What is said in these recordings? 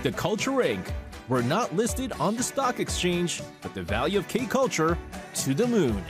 The Culture Inc. We're not listed on the stock exchange, but the value of K-Culture to the moon.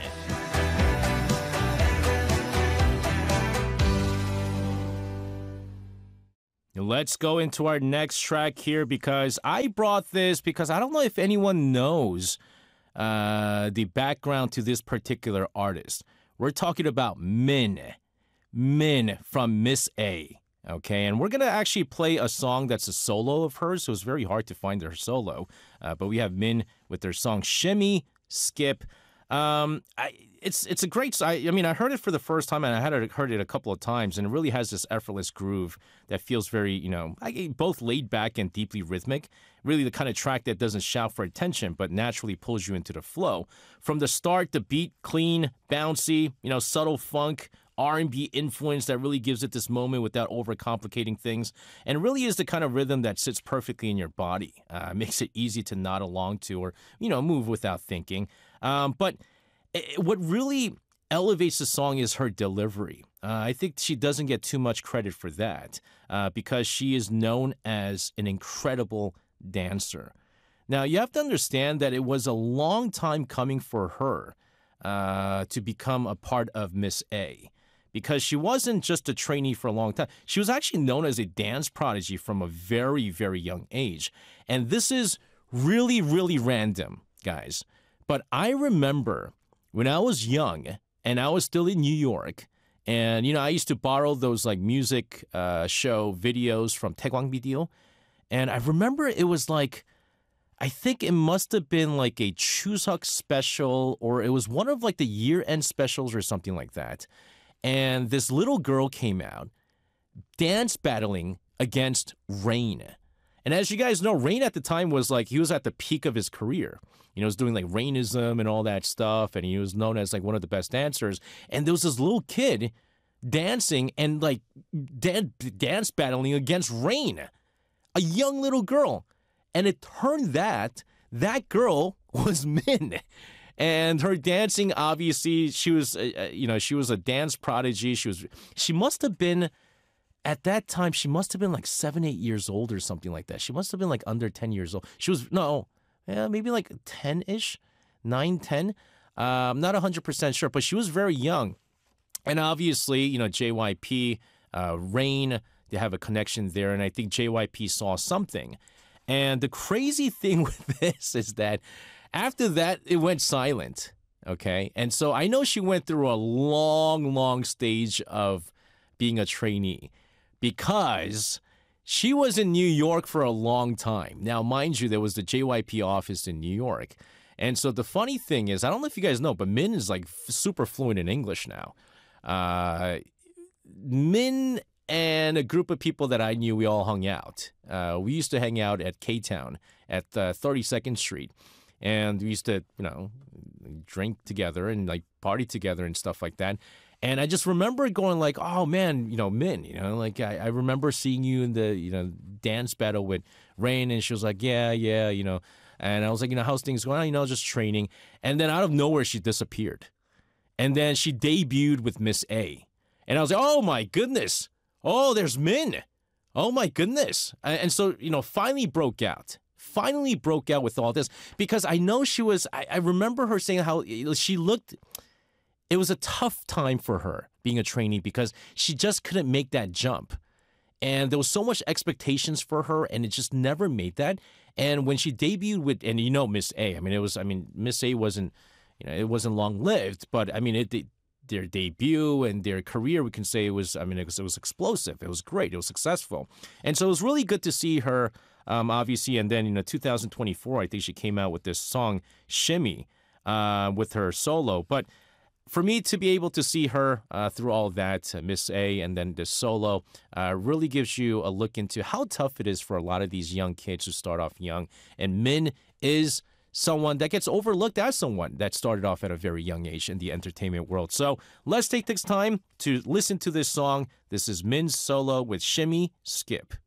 Let's go into our next track here because I brought this because I don't know if anyone knows the background to this particular artist. We're talking about Min. Min from Miss A. Okay, and we're going to actually play a song that's a solo of hers, so it's very hard to find her solo. But we have Min with their song Shimmy, Skip. It's a great song. I mean, I heard it for the first time, and I had heard it a couple of times, and it really has this effortless groove that feels very, both laid back and deeply rhythmic. Really the kind of track that doesn't shout for attention, but naturally pulls you into the flow. From the start, the beat, clean, bouncy, subtle funk, R&B influence that really gives it this moment without overcomplicating things, and really is the kind of rhythm that sits perfectly in your body. Makes it easy to nod along to or, move without thinking. But what really elevates the song is her delivery. I think she doesn't get too much credit for that because she is known as an incredible dancer. Now, you have to understand that it was a long time coming for her to become a part of Miss A. Because she wasn't just a trainee for a long time. She was actually known as a dance prodigy from a very, very young age. And this is really, really random, guys. But I remember when I was young and I was still in New York, and, I used to borrow those like music show videos from Taegwang Video. And I remember it was like, I think it must have been like a Chuseok special, or it was one of like the year-end specials or something like that. And this little girl came out dance battling against Rain. And as you guys know, Rain at the time was like, he was at the peak of his career. He was doing like Rainism and all that stuff. And he was known as like one of the best dancers. And there was this little kid dancing and like dance battling against Rain, a young little girl. And it turned that girl was Min. And her dancing, obviously, she was a dance prodigy. She must have been, at that time, she must have been like 7, 8 years old or something like that. She must have been like under 10 years old. Maybe like 10-ish, 9, 10. I'm not 100% sure, but she was very young. And obviously, JYP, Rain, they have a connection there. And I think JYP saw something. And the crazy thing with this is that after that, it went silent, okay? And so I know she went through a long, long stage of being a trainee because she was in New York for a long time. Now, mind you, there was the JYP office in New York. And so the funny thing is, I don't know if you guys know, but Min is like super fluent in English now. Min and a group of people that I knew, we all hung out. We used to hang out at K-Town at 32nd Street. And we used to, drink together and like party together and stuff like that. And I just remember going like, oh man, Min, I remember seeing you in the, dance battle with Rain. And she was like, yeah, and I was like, how's things going on? Just training. And then out of nowhere, she disappeared. And then she debuted with Miss A. And I was like, oh my goodness. Oh, there's Min. Oh my goodness. And so, finally broke out with all this because I know she was, I remember her saying how she looked, it was a tough time for her being a trainee because she just couldn't make that jump. And there was so much expectations for her and it just never made that. And when she debuted with, and Miss A, Miss A wasn't, it wasn't long lived, but their debut and their career, we can say it was explosive. It was great. It was successful. And so it was really good to see her, obviously. And then, 2024, I think she came out with this song, Shimmy, with her solo. But for me to be able to see her through all of that, Miss A, and then this solo, really gives you a look into how tough it is for a lot of these young kids who start off young. And Min is someone that gets overlooked as someone that started off at a very young age in the entertainment world. So let's take this time to listen to this song. This is Min's solo with Shimmy, Skip.